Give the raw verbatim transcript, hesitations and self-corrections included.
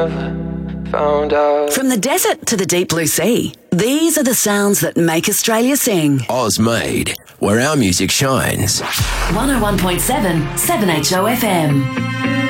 found out. From the desert to the deep blue sea, these are the sounds that make Australia sing. Oz Made, where our music shines. one oh one point seven, seven H O F M.